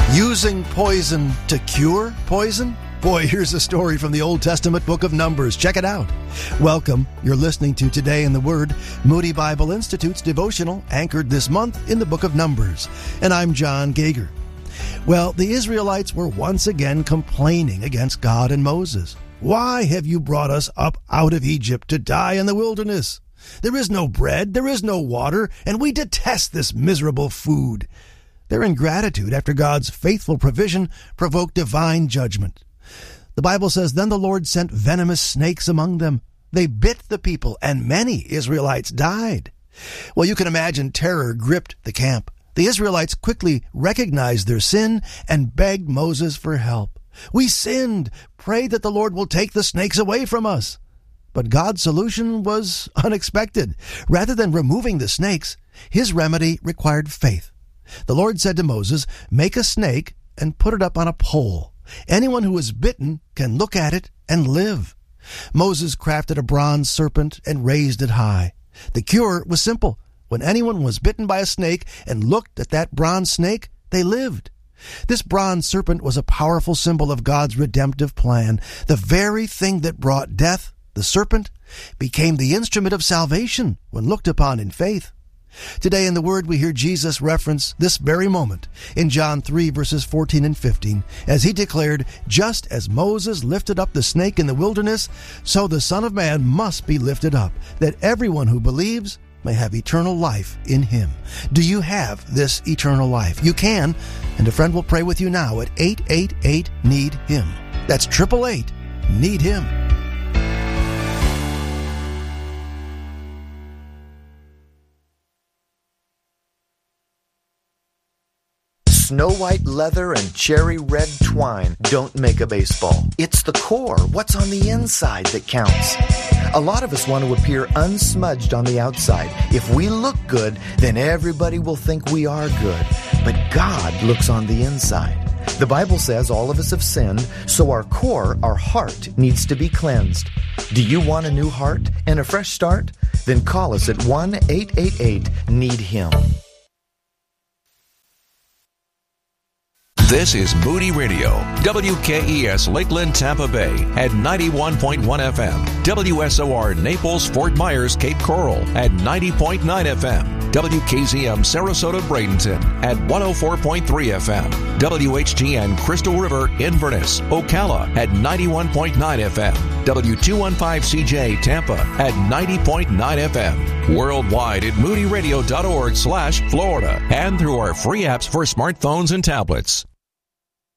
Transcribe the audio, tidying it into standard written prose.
Using poison to cure poison? Boy, here's a story from the Old Testament book of Numbers. Check it out. Welcome. You're listening to Today in the Word, Moody Bible Institute's devotional anchored this month in the book of Numbers. And I'm John Gager. Well, the Israelites were once again complaining against God and Moses. Why have you brought us up out of Egypt to die in the wilderness? There is no bread, there is no water, and we detest this miserable food. Their ingratitude after God's faithful provision provoked divine judgment. The Bible says, Then the Lord sent venomous snakes among them. They bit the people, and many Israelites died. Well, you can imagine terror gripped the camp. The Israelites quickly recognized their sin and begged Moses for help. We sinned. Pray that the Lord will take the snakes away from us. But God's solution was unexpected. Rather than removing the snakes, his remedy required faith. The Lord said to Moses, Make a snake and put it up on a pole. Anyone who is bitten can look at it and live. Moses crafted a bronze serpent and raised it high. The cure was simple. When anyone was bitten by a snake and looked at that bronze snake, they lived. This bronze serpent was a powerful symbol of God's redemptive plan. The very thing that brought death, the serpent, became the instrument of salvation when looked upon in faith. Today in the Word we hear Jesus reference this very moment in John 3 verses 14 and 15 as he declared, Just as Moses lifted up the snake in the wilderness, so the Son of Man must be lifted up, that everyone who believes may have eternal life in him. Do you have this eternal life? You can, and a friend will pray with you now at 888-NEED-HIM. That's 888-NEED-HIM. Snow white leather and cherry red twine don't make a baseball. It's the core, what's on the inside, that counts. A lot of us want to appear unsmudged on the outside. If we look good, then everybody will think we are good. But God looks on the inside. The Bible says all of us have sinned, so our core, our heart, needs to be cleansed. Do you want a new heart and a fresh start? Then call us at 1-888-NEED-HIM. This is Moody Radio, WKES Lakeland, Tampa Bay at 91.1 FM, WSOR Naples, Fort Myers, Cape Coral at 90.9 FM, WKZM Sarasota, Bradenton at 104.3 FM, WHTN Crystal River, Inverness, Ocala at 91.9 FM, W215CJ Tampa at 90.9 FM, worldwide at moodyradio.org/Florida, and through our free apps for smartphones and tablets.